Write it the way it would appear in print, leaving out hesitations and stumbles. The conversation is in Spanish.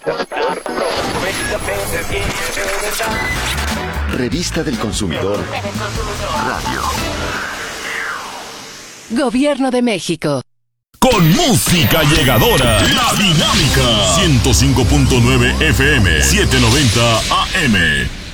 Revista del Consumidor Radio. Gobierno de México. Con música llegadora, La Dinámica. 105.9 FM, 790 AM.